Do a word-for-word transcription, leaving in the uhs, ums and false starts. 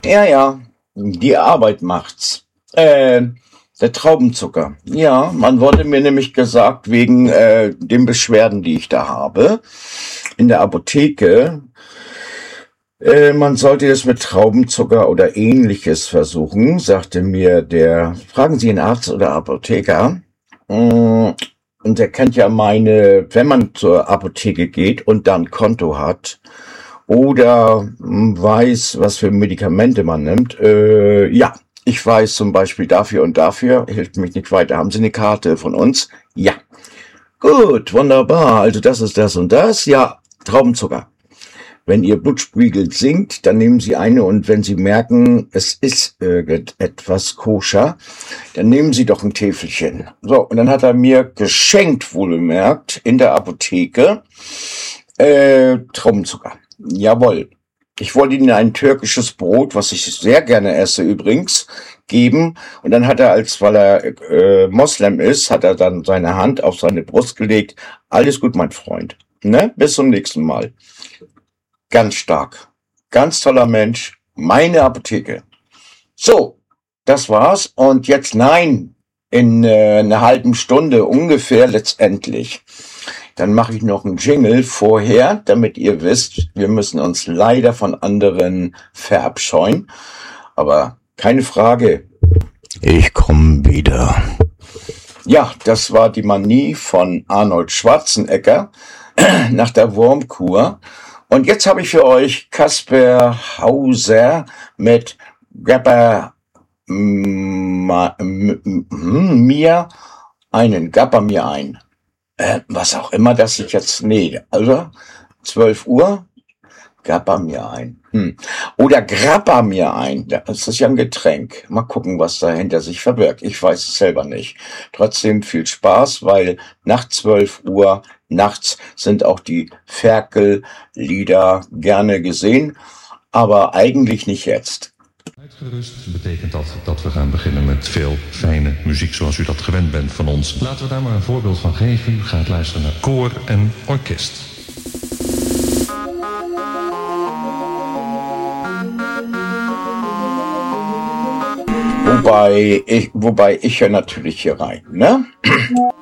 Ja, ja, die Arbeit macht's. Äh, der Traubenzucker. Ja, man wurde mir nämlich gesagt, wegen äh, den Beschwerden, die ich da habe, in der Apotheke, äh, man sollte es mit Traubenzucker oder ähnliches versuchen, sagte mir der, fragen Sie einen Arzt oder Apotheker. Mm, Und der kennt ja meine, wenn man zur Apotheke geht und dann Konto hat, oder hm, weiß, was für Medikamente man nimmt. Äh, ja, ich weiß zum Beispiel dafür und dafür, hilft mich nicht weiter. Haben Sie eine Karte von uns? Ja. Gut, wunderbar. Also das ist das und das. Ja, Traubenzucker. Wenn Ihr Blutspiegel sinkt, dann nehmen Sie eine und wenn Sie merken, es ist irgendetwas koscher, dann nehmen Sie doch ein Täfelchen. So, und dann hat er mir geschenkt, wohlgemerkt, in der Apotheke, äh, Traubenzucker. Jawohl. Ich wollte Ihnen ein türkisches Brot, was ich sehr gerne esse übrigens, geben. Und dann hat er, als weil er äh, Moslem ist, hat er dann seine Hand auf seine Brust gelegt. Alles gut, mein Freund. Ne? Bis zum nächsten Mal. Ganz stark. Ganz toller Mensch. Meine Apotheke. So, das war's. Und jetzt nein, in äh, einer halben Stunde ungefähr letztendlich. Dann mache ich noch einen Jingle vorher, damit ihr wisst, wir müssen uns leider von anderen verabscheuen. Aber keine Frage, ich komme wieder. Ja, das war die Manie von Arnold Schwarzenegger nach der Wurmkur. Und jetzt habe ich für euch Kasper Hauser mit Gapper mir einen, Gapper mir ein. Äh, was auch immer das ich jetzt, nee, also zwölf Uhr, Grappa mir ein. Hm. Oder Grappa mir ein, das ist ja ein Getränk. Mal gucken, was dahinter sich verbirgt. Ich weiß es selber nicht. Trotzdem viel Spaß, weil nach zwölf Uhr nachts sind auch die Ferkellieder gerne gesehen, aber eigentlich nicht jetzt. Uitgerust betekent dat dat we gaan beginnen met veel fijne muziek zoals u dat gewend bent van ons. Laten we daar maar een voorbeeld van geven. U gaat luisteren naar koor en orkest. Wobei ich, wobei ich ja natürlich hier rein, ne?